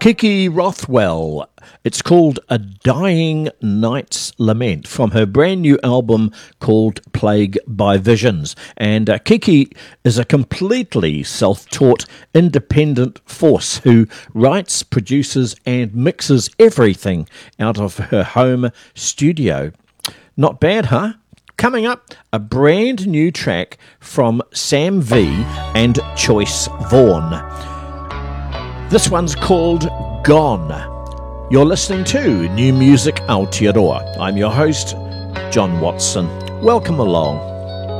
Kiki Rothwell. It's called A Dying Night's Lament from her brand new album called Plague by Visions. And Kiki is a completely self-taught independent force who writes, produces and mixes everything out of her home studio. Not bad, huh? Coming up, a brand new track from Sam V and Choice Vaughn. This one's called Gone. You're listening to New Music Aotearoa. I'm your host, John Watson. Welcome along.